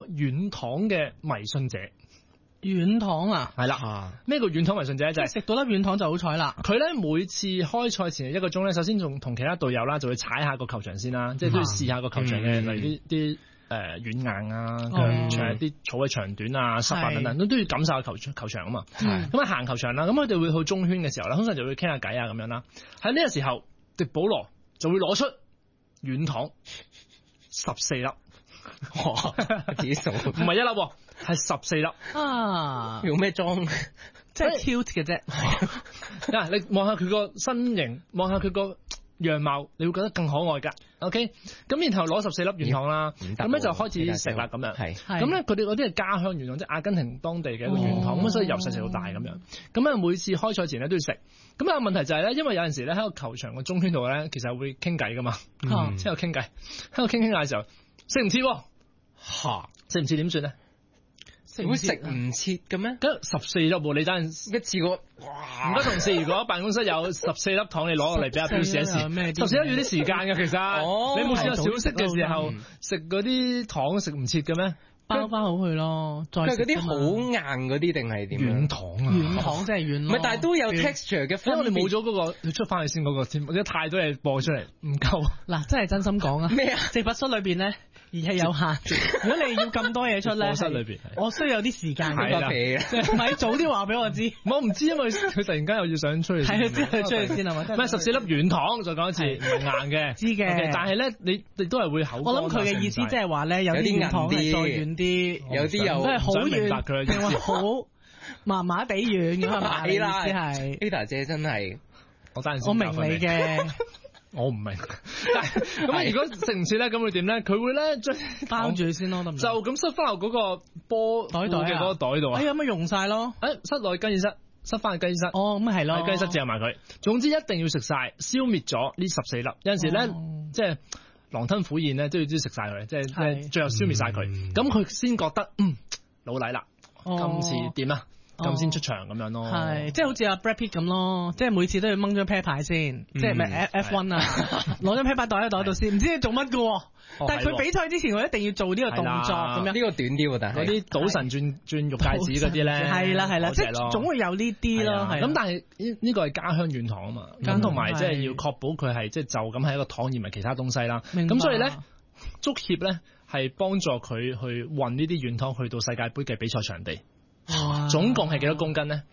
軟糖嘅迷信者。 軟糖啊， 係啦，咩叫軟糖迷信者？就係食到粒軟糖就好彩啦。 佢咧每次開賽前1個鐘咧，首先仲同其他隊友啦，就會踩下個球場先啦，即係都要試下個球場嘅，例如啲軟硬啊，長啲草嘅長短啊、濕啊等等，都要感受下球場啊嘛。咁啊行球場啦，咁佢哋會去中圈嘅時候咧，通常就會傾下偈啊咁樣啦。喺呢個時候，迪保羅就會攞出軟糖14粒。 幾數？ 唔係1粒，係14粒啊！用咩裝？ 即係 tilt 嘅啫。 嗱，你望下佢個身形，望下佢個樣貌，你會覺得更可愛噶。OK， 咁然後攞14粒軟糖啦，咁咧就開始食啦咁樣。係，咁咧佢哋嗰啲係家鄉軟糖，即係阿根廷當地嘅一個軟糖，咁所以由細食到大咁樣。咁啊每次開賽前咧都要食。咁啊問題就係咧，因為有陣時咧喺個球場個中圈度咧，其實會傾偈噶嘛，即係傾偈，喺度傾下嘅時候。食唔切吓，食唔切點算咧？ 會食唔切嘅咩？ 咁14粒喎，你等陣一次過，哇！ 唔該同事，如果辦公室有14粒糖，你攞落嚟俾阿標試一試。14粒要啲時間嘅，其實。你冇試過小息嘅時候食嗰啲糖食唔切嘅咩？ 包翻好去咯，再食嗰啲好硬嗰啲定係點樣？ 軟糖啊， 軟糖真係軟。 唔係，但係都有 texture 嘅。 因為我哋冇咗嗰個，你出翻去先嗰個添，或者太多嘢播出嚟，唔夠。 嗱，真係真心講啊！咩啊？直播室裏邊咧，儀器有限。如果你要咁多嘢出咧， 室裏邊， 我需要有啲時間嘅。 唔係早啲話俾我知。 我唔知，因為佢突然間又要想出去。 係啊，知佢出去先係嘛？ 咩14粒軟糖？再講一次，唔係硬嘅。 知嘅。但係咧，你都係會口。 我諗佢嘅意思即係話咧，有啲軟糖係再軟啲， 有啲又真係好軟， 定話好麻麻地軟咁係咪？ 係啦， 係 Ada 姐真係， 我明你嘅。 我唔明，咁如果食唔切咧，咁會點咧？佢會咧將包住先咯，得唔得？ 就咁塞翻落嗰個波袋嘅嗰個袋度啊！ 有乜用晒咯？ 塞落去更衣室，塞翻去更衣室。 哦，咁係咯， 喺更衣室嚼埋佢。總之一定要食晒，消滅咗呢14粒。有陣時咧，即係狼吞虎咽咧，都要食晒佢，即係最後消滅晒佢。咁佢先覺得老禮啦，今次點啊？咁先出場咁樣咯， 係即係好似阿 Brad Pitt 咁咯，即係每次都要掹張啤牌先，即係咪 F1 啊？攞張啤牌袋喺袋度先，唔知你做乜㗎，但係佢比賽之前我一定要做呢個動作咁樣。 呢個短啲喎，但係嗰啲賭神轉玉戒指嗰啲咧， 係啦，即係總會有呢啲咯。 咁但係呢個係家鄉軟糖啊嘛，咁同埋即係要確保佢係即係就咁係一個糖而唔係其他東西啦。咁所以咧，足協咧係幫助佢去運呢啲軟糖去到世界盃嘅比賽場地。總共係幾多公斤呢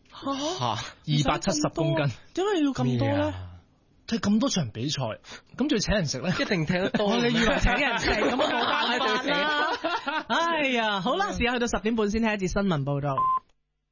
？270公斤。 點解要咁多咧？ 睇咁多場比賽，咁就要請人食咧？ 一定聽得多。 你以為請人食咁冇辦法啦？哎呀，好啦，時間去到10點半先聽一節新聞報道。